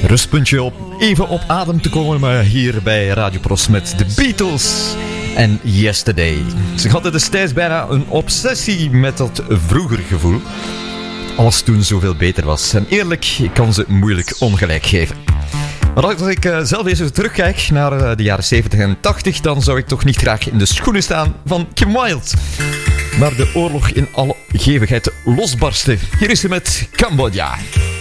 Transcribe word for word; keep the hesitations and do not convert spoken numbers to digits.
Rustpuntje op even op adem te komen hier bij Radio Pros met de Beatles en Yesterday. Ze hadden destijds bijna een obsessie met dat vroeger gevoel. Alles toen zoveel beter was. En eerlijk, ik kan ze moeilijk ongelijk geven. Maar als ik uh, zelf eens terugkijk naar uh, de jaren zeventig en tachtig, dan zou ik toch niet graag in de schoenen staan van Kim Wilde. Maar de oorlog in alle gevigheid losbarstte. Hier is ze met Cambodja.